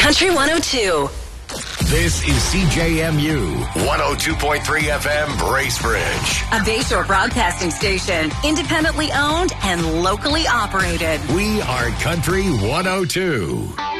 Country 102. This is CJMU 102.3 FM Bracebridge. A Bayshore broadcasting station, independently owned and locally operated. We are Country 102.